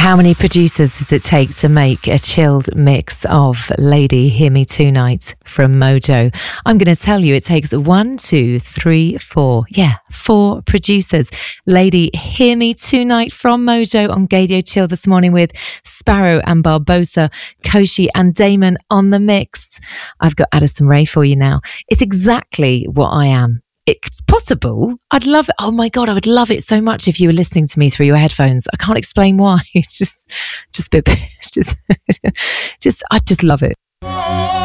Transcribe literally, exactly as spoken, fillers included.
How many producers does it take to make a chilled mix of Lady Hear Me Tonight from Mojo? I'm going to tell you, it takes one, two, three, four. Yeah, four producers. Lady Hear Me Tonight from Mojo on Gadio Chill this morning with Sparrow and Barbosa, Koshi and Damon on the mix. I've got Addison Rae for you now. It's exactly what I am. It's possible. I'd love it. Oh my God, I would love it so much if you were listening to me through your headphones. I can't explain why. It's just, just a bit, just, just, I just love it.